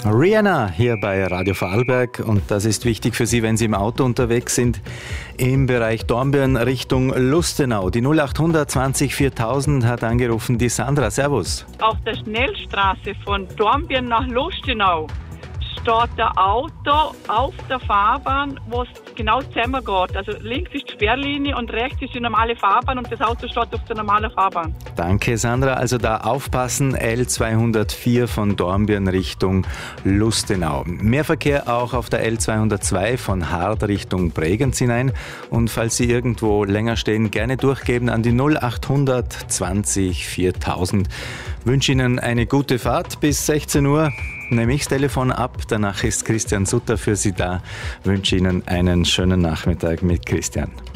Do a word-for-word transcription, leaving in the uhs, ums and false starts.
Rihanna hier bei Radio Vorarlberg, und das ist wichtig für Sie, wenn Sie im Auto unterwegs sind, im Bereich Dornbirn Richtung Lustenau. Die null acht zwanzig viertausend hat angerufen die Sandra. Servus. Auf der Schnellstraße von Dornbirn nach Lustenau steht der Auto auf der Fahrbahn, wo es genau zusammengeht. Also links ist die Sperrlinie und rechts ist die normale Fahrbahn und das Auto steht auf der normalen Fahrbahn. Danke, Sandra. Also da aufpassen, L zweihundertvier von Dornbirn Richtung Lustenau. Mehr Verkehr auch auf der L zweihundertzwei von Hard Richtung Bregenz hinein. Und falls Sie irgendwo länger stehen, gerne durchgeben an die null acht zwanzig viertausend. Wünsche Ihnen eine gute Fahrt bis sechzehn Uhr. Nehme ich das Telefon ab, danach ist Christian Sutter für Sie da. Wünsche Ihnen einen schönen Nachmittag mit Christian.